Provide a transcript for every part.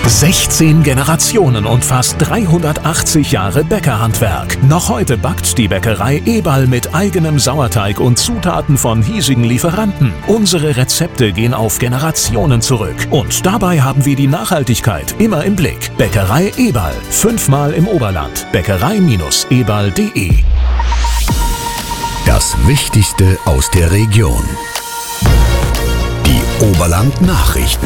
16 Generationen und fast 380 Jahre Bäckerhandwerk. Noch heute backt die Bäckerei Eberl mit eigenem Sauerteig und Zutaten von hiesigen Lieferanten. Unsere Rezepte gehen auf Generationen zurück. Und dabei haben wir die Nachhaltigkeit immer im Blick. Bäckerei Eberl, 5-mal im Oberland. Bäckerei-eberl.de. Das Wichtigste aus der Region. Die Oberland-Nachrichten.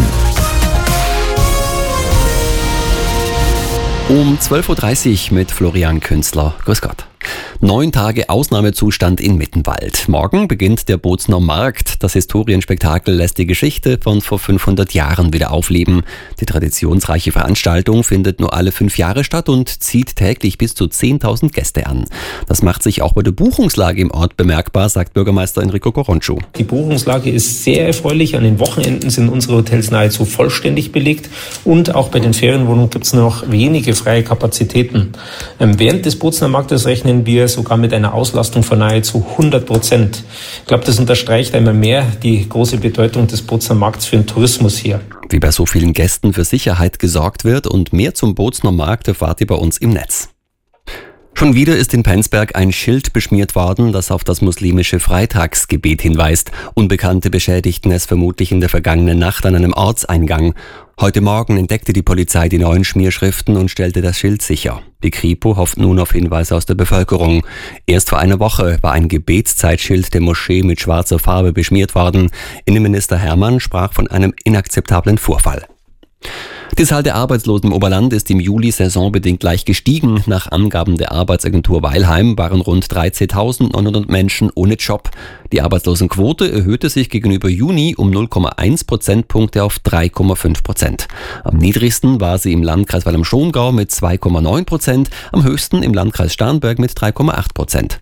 Um 12.30 Uhr mit Florian Künzler. Grüß Gott. 9 Tage Ausnahmezustand in Mittenwald. Morgen beginnt der Bozner Markt. Das Historienspektakel lässt die Geschichte von vor 500 Jahren wieder aufleben. Die traditionsreiche Veranstaltung findet nur alle 5 Jahre statt und zieht täglich bis zu 10.000 Gäste an. Das macht sich auch bei der Buchungslage im Ort bemerkbar, sagt Bürgermeister Enrico Coroncio. Die Buchungslage ist sehr erfreulich. An den Wochenenden sind unsere Hotels nahezu vollständig belegt und auch bei den Ferienwohnungen gibt es noch wenige freie Kapazitäten. Während des Bozner Marktes rechnen wir sogar mit einer Auslastung von nahezu 100%. Ich glaube, das unterstreicht einmal mehr die große Bedeutung des Bozner Markts für den Tourismus hier. Wie bei so vielen Gästen für Sicherheit gesorgt wird und mehr zum Bozner Markt erfahrt ihr bei uns im Netz. Schon wieder ist in Penzberg ein Schild beschmiert worden, das auf das muslimische Freitagsgebet hinweist. Unbekannte beschädigten es vermutlich in der vergangenen Nacht an einem Ortseingang. Heute Morgen entdeckte die Polizei die neuen Schmierschriften und stellte das Schild sicher. Die Kripo hofft nun auf Hinweise aus der Bevölkerung. Erst vor einer Woche war ein Gebetszeitschild der Moschee mit schwarzer Farbe beschmiert worden. Innenminister Hermann sprach von einem inakzeptablen Vorfall. Die Zahl der Arbeitslosen im Oberland ist im Juli saisonbedingt leicht gestiegen. Nach Angaben der Arbeitsagentur Weilheim waren rund 13.900 Menschen ohne Job. Die Arbeitslosenquote erhöhte sich gegenüber Juni um 0,1 Prozentpunkte auf 3,5%. Am niedrigsten war sie im Landkreis Walm-Schongau mit 2,9%, am höchsten im Landkreis Starnberg mit 3,8%.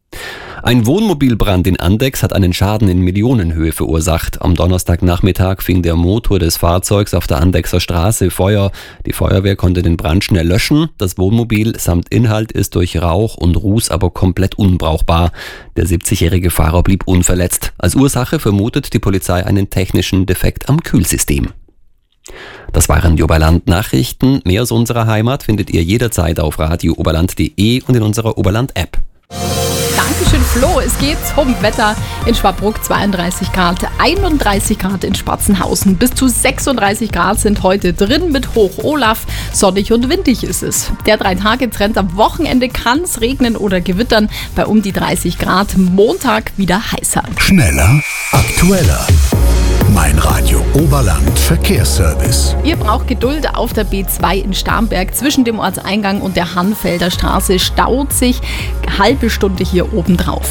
Ein Wohnmobilbrand in Andex hat einen Schaden in Millionenhöhe verursacht. Am Donnerstagnachmittag fing der Motor des Fahrzeugs auf der Andexer Straße Feuer. Die Feuerwehr konnte den Brand schnell löschen. Das Wohnmobil samt Inhalt ist durch Rauch und Ruß aber komplett unbrauchbar. Der 70-jährige Fahrer blieb unverletzt. Als Ursache vermutet die Polizei einen technischen Defekt am Kühlsystem. Das waren die Oberland-Nachrichten. Mehr aus unserer Heimat findet ihr jederzeit auf radiooberland.de und in unserer Oberland-App. Dankeschön, Flo. Es geht zum Wetter. In Schwabruck 32 Grad, 31 Grad in Spatzenhausen. Bis zu 36 Grad sind heute drin mit Hoch Olaf. Sonnig und windig ist es. Der 3-Tage-Trend am Wochenende kann es regnen oder gewittern. Bei um die 30 Grad. Montag wieder heißer. Schneller, aktueller. Mein Radio Oberland Verkehrsservice. Ihr braucht Geduld auf der B2 in Starnberg. Zwischen dem Ortseingang und der Hanfelder Straße staut sich halbe Stunde hier oben drauf.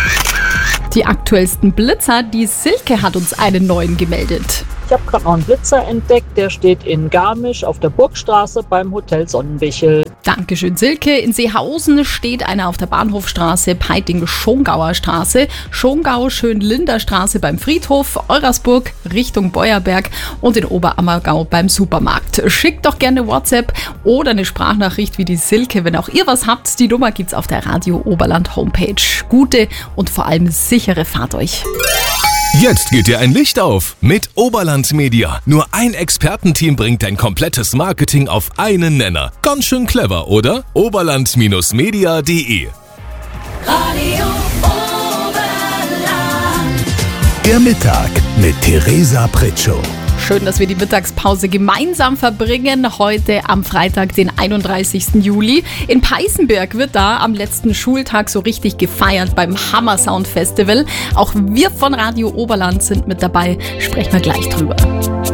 Die aktuellsten Blitzer, die Silke hat uns einen neuen gemeldet. Ich habe gerade noch einen Blitzer entdeckt, der steht in Garmisch auf der Burgstraße beim Hotel Sonnenbichel. Dankeschön, Silke. In Seehausen steht einer auf der Bahnhofstraße, Peiting-Schongauer Straße, Schongau-Schönlinder Straße beim Friedhof, Eurasburg Richtung Beuerberg und in Oberammergau beim Supermarkt. Schickt doch gerne WhatsApp oder eine Sprachnachricht wie die Silke, wenn auch ihr was habt. Die Nummer gibt's auf der Radio Oberland Homepage. Gute und vor allem sichere Fahrt euch. Jetzt geht dir ein Licht auf mit Oberland Media. Nur ein Expertenteam bringt dein komplettes Marketing auf einen Nenner. Ganz schön clever, oder? Oberland-media.de. Radio Oberland. Der Mittag mit Theresa Pritschow. Schön, dass wir die Mittagspause gemeinsam verbringen. Heute am Freitag, den 31. Juli. In Peißenberg wird da am letzten Schultag so richtig gefeiert beim Hammer Sound Festival. Auch wir von Radio Oberland sind mit dabei. Sprechen wir gleich drüber.